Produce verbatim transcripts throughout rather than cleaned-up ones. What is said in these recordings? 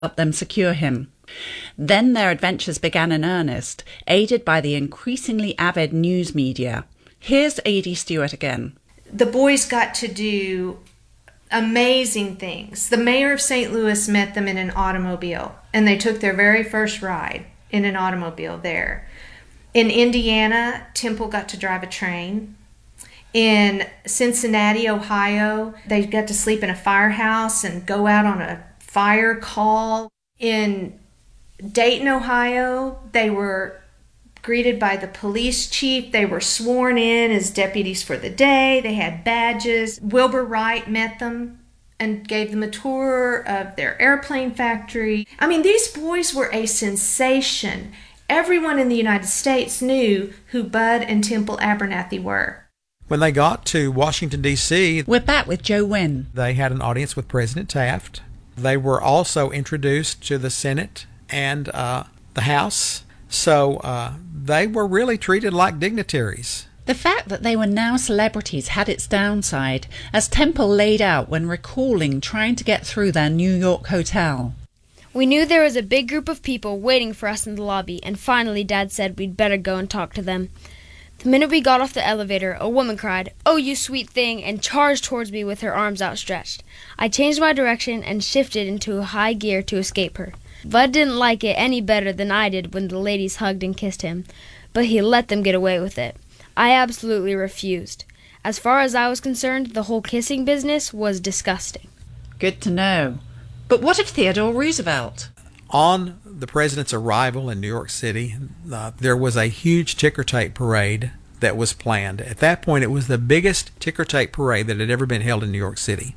help them secure him. Then their adventures began in earnest, aided by the increasingly avid news media. Here's Adie Stewart again. The boys got to do amazing things. The mayor of Saint Louis met them in an automobile, and they took their very first ride in an automobile there. In Indiana, Temple got to drive a train. In Cincinnati, Ohio, they got to sleep in a firehouse and go out on a fire call. In Dayton, Ohio, they were greeted by the police chief. They were sworn in as deputies for the day. They had badges. Wilbur Wright met them and gave them a tour of their airplane factory. I mean, these boys were a sensation. Everyone in the United States knew who Bud and Temple Abernathy were. When they got to Washington, D C, we're back with Joe Wynn. They had an audience with President Taft. They were also introduced to the Senate and uh, the House. So uh, they were really treated like dignitaries. The fact that they were now celebrities had its downside, as Temple laid out when recalling trying to get through their New York hotel. We knew there was a big group of people waiting for us in the lobby, and finally Dad said we'd better go and talk to them. The minute we got off the elevator, a woman cried, "Oh, you sweet thing," and charged towards me with her arms outstretched. I changed my direction and shifted into a high gear to escape her. Bud didn't like it any better than I did when the ladies hugged and kissed him, but he let them get away with it. I absolutely refused. As far as I was concerned, the whole kissing business was disgusting. Good to know. But what of Theodore Roosevelt? On the president's arrival in New York City, uh, there was a huge ticker tape parade that was planned. At that point, it was the biggest ticker tape parade that had ever been held in New York City.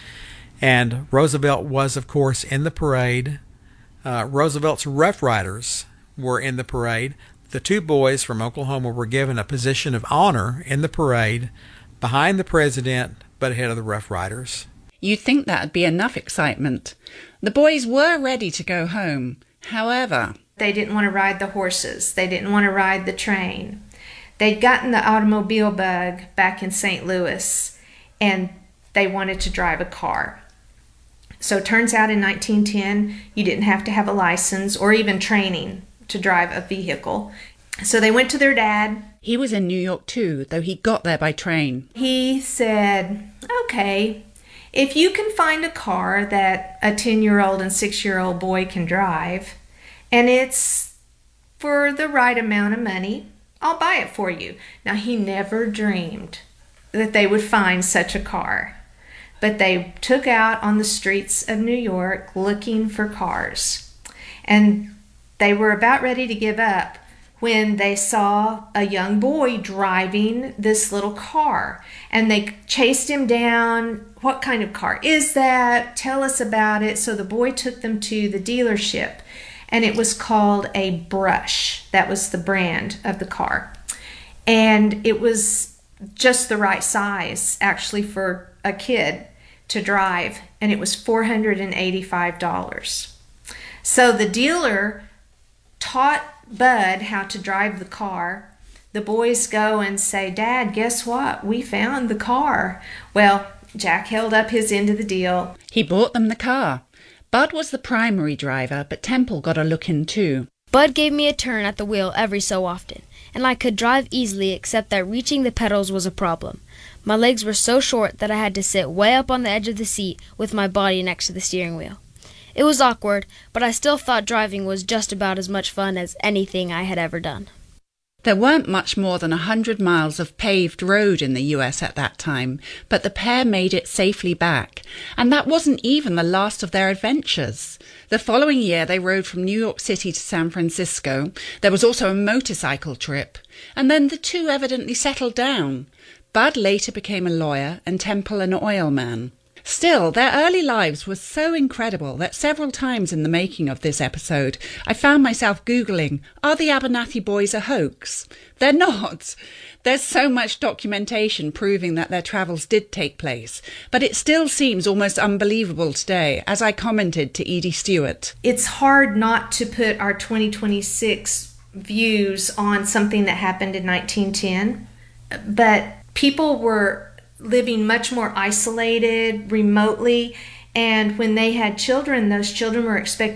And Roosevelt was, of course, in the parade. Uh, Roosevelt's Rough Riders were in the parade. The two boys from Oklahoma were given a position of honor in the parade behind the president, but ahead of the Rough Riders. You'd think that'd be enough excitement. The boys were ready to go home. However, they didn't want to ride the horses. They didn't want to ride the train. They'd gotten the automobile bug back in Saint Louis, and they wanted to drive a car. So it turns out in nineteen ten, you didn't have to have a license or even training to drive a vehicle. So they went to their dad. He was in New York too, though he got there by train. He said, "Okay, if you can find a car that a ten-year-old and six-year-old boy can drive, and it's for the right amount of money, I'll buy it for you." Now, he never dreamed that they would find such a car. But they took out on the streets of New York looking for cars. And they were about ready to give up when they saw a young boy driving this little car. And they chased him down. "What kind of car is that? Tell us about it." So the boy took them to the dealership, and it was called a Brush. That was the brand of the car. And it was just the right size, actually, for a kid to drive, and it was four hundred eighty-five dollars. So the dealer taught Bud how to drive the car. The boys go and say, "Dad, guess what? We found the car." Well, Jack held up his end of the deal. He bought them the car. Bud was the primary driver, but Temple got a look in too. Bud gave me a turn at the wheel every so often, and I could drive easily except that reaching the pedals was a problem. My legs were so short that I had to sit way up on the edge of the seat with my body next to the steering wheel. It was awkward, but I still thought driving was just about as much fun as anything I had ever done. There weren't much more than a hundred miles of paved road in the U S at that time, but the pair made it safely back, and that wasn't even the last of their adventures. The following year they rode from New York City to San Francisco. There was also a motorcycle trip, and then the two evidently settled down. Bud later became a lawyer and Temple an oil man. Still, their early lives were so incredible that several times in the making of this episode, I found myself Googling, are the Abernathy boys a hoax? They're not. There's so much documentation proving that their travels did take place, but it still seems almost unbelievable today, as I commented to Adie Stewart. It's hard not to put our twenty twenty-six views on something that happened in nineteen ten, but people were living much more isolated, remotely, And when they had children, those children were expected